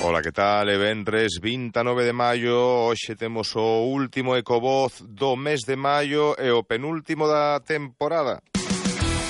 Ola, que tal? É venres 29 de maio, hoxe temos o último Ecovoz do mes de maio e o penúltimo da temporada.